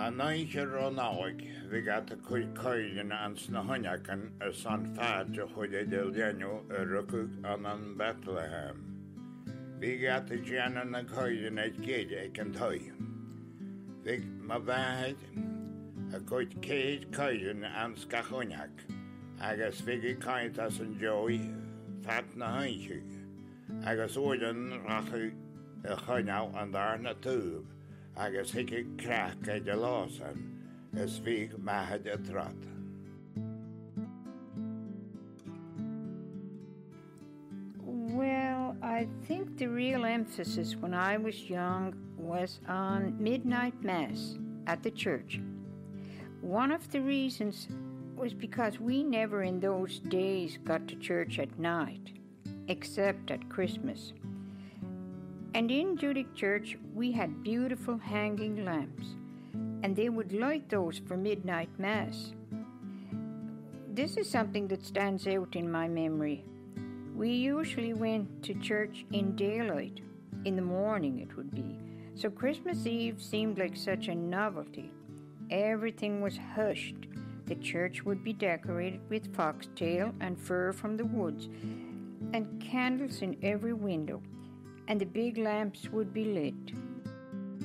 Nigel Ronawig, we got a quick coin and Snahonakan, a son father who did el Daniel, a Rukuk on Bethlehem. We got the Jan and a coin at Gate, I can tell you. We my bad, a good cage coin and Skahonak. I guess we kind as enjoy fat Nahanchig. I guess Odin Rachu a Honau and Arna tube. I guess he could crack at the Lawson as Vig Mahad a trot. Well, I think the real emphasis when I was young was on midnight mass at the church. One of the reasons was because we never in those days got to church at night, except at Christmas. And in Judic Church, we had beautiful hanging lamps, and they would light those for midnight mass. This is something that stands out in my memory. We usually went to church in daylight, in the morning it would be, so Christmas Eve seemed like such a novelty. Everything was hushed. The church would be decorated with foxtail and fur from the woods, and candles in every window, and the big lamps would be lit.